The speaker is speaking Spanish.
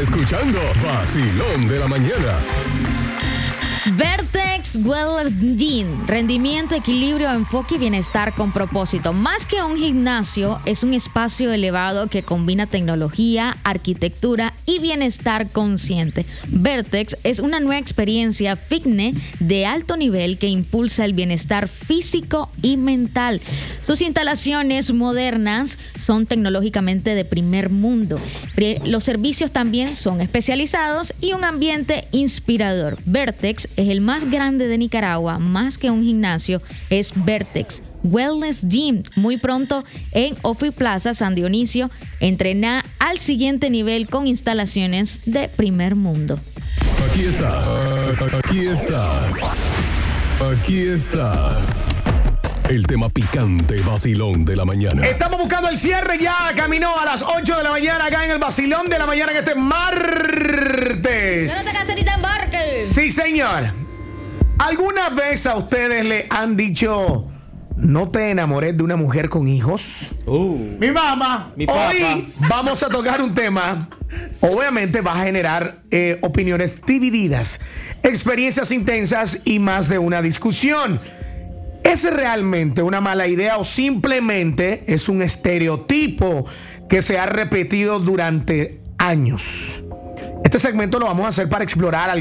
escuchando Vacilón de la Mañana. Vertex Wellness Gym, rendimiento, equilibrio, enfoque y bienestar con propósito. Más que un gimnasio, es un espacio elevado que combina tecnología, arquitectura y bienestar consciente. Vertex es una nueva experiencia fitness de alto nivel que impulsa el bienestar físico y mental. Sus instalaciones modernas son tecnológicamente de primer mundo. Los servicios también son especializados y un ambiente inspirador. Vertex es el más grande de Nicaragua, más que un gimnasio, es Vertex Wellness Gym. Muy pronto en Office Plaza San Dionisio, entrena al siguiente nivel con instalaciones de primer mundo. Aquí está el tema picante vacilón de la mañana. Estamos buscando el cierre, ya caminó a las 8 de la mañana acá en el Vacilón de la Mañana en este martes. ¡No te cases ni te embarques! Sí, señor. ¿Alguna vez a ustedes le han dicho no te enamoré de una mujer con hijos? Mi mamá. Mi papá. Hoy vamos a tocar un tema. Obviamente va a generar opiniones divididas, experiencias intensas y más de una discusión. ¿Es realmente una mala idea o simplemente es un estereotipo que se ha repetido durante años? Este segmento lo vamos a hacer para explorar